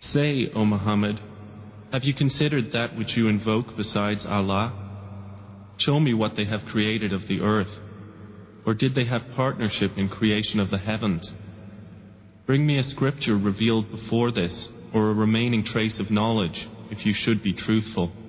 Say, O Muhammad, have you considered that which you invoke besides Allah? Show me what they have created of the earth. Or did they have partnership in creation of the heavens? Bring me a scripture revealed before this, or a remaining trace of knowledge, if you should be truthful.